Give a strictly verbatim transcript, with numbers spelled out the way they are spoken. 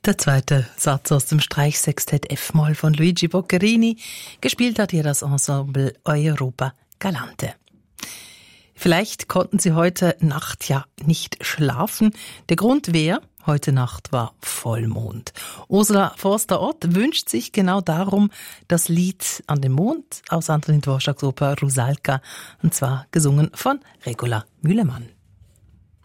Der zweite Satz aus dem Streichsextett F-Moll von Luigi Boccherini. Gespielt hat hier das Ensemble Europa Galante. Vielleicht konnten Sie heute Nacht ja nicht schlafen. Der Grund wäre, heute Nacht war Vollmond. Ursula Forster-Ott wünscht sich genau darum das Lied An dem Mond aus Antonín Dvořáks Oper Rusalka, und zwar gesungen von Regula Müllemann.